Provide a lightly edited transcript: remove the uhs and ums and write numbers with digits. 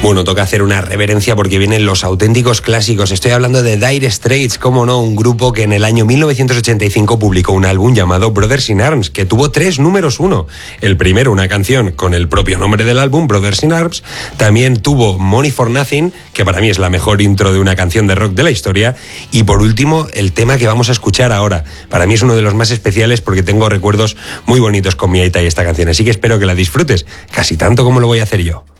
Bueno, toca hacer una reverencia porque vienen los auténticos clásicos. Estoy hablando de Dire Straits, cómo no, un grupo que en el año 1985 publicó un álbum llamado Brothers in Arms, que tuvo 3 números 1. El primero, una canción con el propio nombre del álbum, Brothers in Arms. También tuvo Money for Nothing, que para mí es la mejor intro de una canción de rock de la historia. Y por último, el tema que vamos a escuchar ahora. Para mí es uno de los más especiales porque tengo recuerdos muy bonitos con mi aita y esta canción. Así que espero que la disfrutes, casi tanto como lo voy a hacer yo.